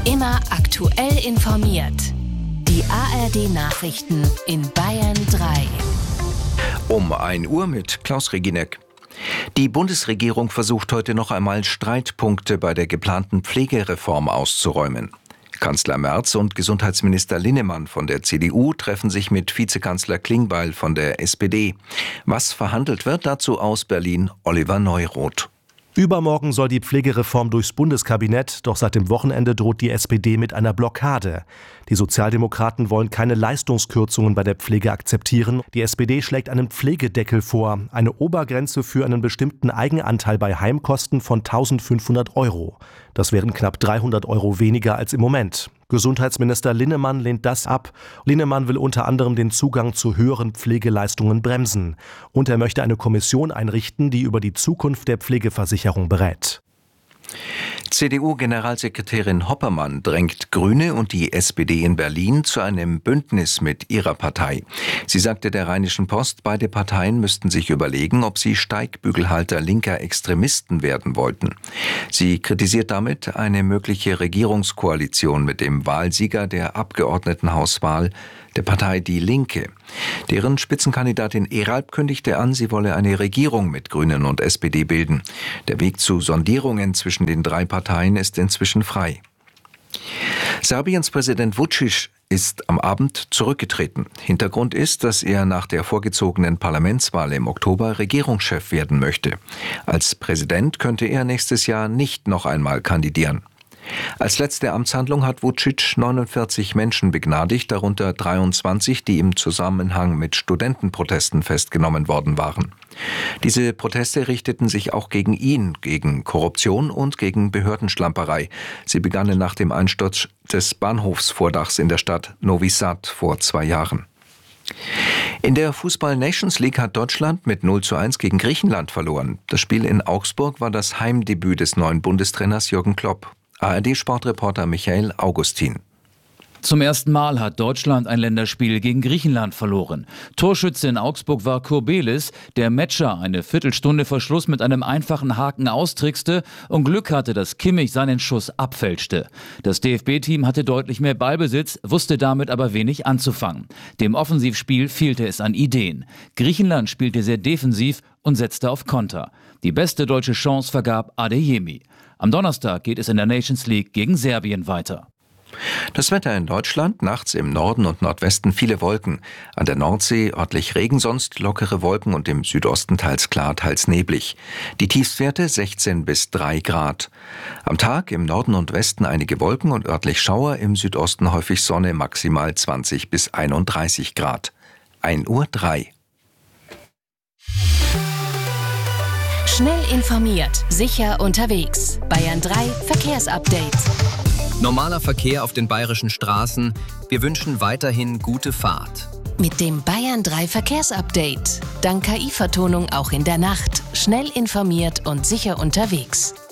Immer aktuell informiert. Die ARD-Nachrichten in Bayern 3. Um 1 Uhr mit Klaus Reginek. Die Bundesregierung versucht heute noch einmal Streitpunkte bei der geplanten Pflegereform auszuräumen. Kanzler Merz und Gesundheitsminister Linnemann von der CDU treffen sich mit Vizekanzler Klingbeil von der SPD. Was verhandelt wird, dazu aus Berlin Oliver Neuroth. Übermorgen soll die Pflegereform durchs Bundeskabinett, doch seit dem Wochenende droht die SPD mit einer Blockade. Die Sozialdemokraten wollen keine Leistungskürzungen bei der Pflege akzeptieren. Die SPD schlägt einen Pflegedeckel vor, eine Obergrenze für einen bestimmten Eigenanteil bei Heimkosten von 1.500 €. Das wären knapp 300 € weniger als im Moment. Gesundheitsminister Linnemann lehnt das ab. Linnemann will unter anderem den Zugang zu höheren Pflegeleistungen bremsen. Und er möchte eine Kommission einrichten, die über die Zukunft der Pflegeversicherung berät. CDU-Generalsekretärin Hoppermann drängt Grüne und die SPD in Berlin zu einem Bündnis mit ihrer Partei. Sie sagte der Rheinischen Post, beide Parteien müssten sich überlegen, ob sie Steigbügelhalter linker Extremisten werden wollten. Sie kritisiert damit eine mögliche Regierungskoalition mit dem Wahlsieger der Abgeordnetenhauswahl der Partei Die Linke. Deren Spitzenkandidatin Eralb kündigte an, sie wolle eine Regierung mit Grünen und SPD bilden. Der Weg zu Sondierungen zwischen den drei Parteien ist inzwischen frei. Serbiens Präsident Vučić ist am Abend zurückgetreten. Hintergrund ist, dass er nach der vorgezogenen Parlamentswahl im Oktober Regierungschef werden möchte. Als Präsident könnte er nächstes Jahr nicht noch einmal kandidieren. Als letzte Amtshandlung hat Vučić 49 Menschen begnadigt, darunter 23, die im Zusammenhang mit Studentenprotesten festgenommen worden waren. Diese Proteste richteten sich auch gegen ihn, gegen Korruption und gegen Behördenschlamperei. Sie begannen nach dem Einsturz des Bahnhofsvordachs in der Stadt Novi Sad vor 2 Jahren. In der Fußball-Nations League hat Deutschland mit 0:1 gegen Griechenland verloren. Das Spiel in Augsburg war das Heimdebüt des neuen Bundestrainers Jürgen Klopp. ARD-Sportreporter Michael Augustin. Zum ersten Mal hat Deutschland ein Länderspiel gegen Griechenland verloren. Torschütze in Augsburg war Kurbelis, der Metscher eine Viertelstunde vor Schluss mit einem einfachen Haken austrickste und Glück hatte, dass Kimmich seinen Schuss abfälschte. Das DFB-Team hatte deutlich mehr Ballbesitz, wusste damit aber wenig anzufangen. Dem Offensivspiel fehlte es an Ideen. Griechenland spielte sehr defensiv und setzte auf Konter. Die beste deutsche Chance vergab Adeyemi. Am Donnerstag geht es in der Nations League gegen Serbien weiter. Das Wetter in Deutschland, nachts im Norden und Nordwesten viele Wolken. An der Nordsee örtlich Regen, sonst lockere Wolken und im Südosten teils klar, teils neblig. Die Tiefstwerte 16 bis 3 Grad. Am Tag im Norden und Westen einige Wolken und örtlich Schauer, im Südosten häufig Sonne, maximal 20 bis 31 Grad. 1:03 Uhr. Schnell informiert, sicher unterwegs. Bayern 3 Verkehrsupdate. Normaler Verkehr auf den bayerischen Straßen. Wir wünschen weiterhin gute Fahrt. Mit dem Bayern 3 Verkehrsupdate. Dank KI-Vertonung auch in der Nacht. Schnell informiert und sicher unterwegs.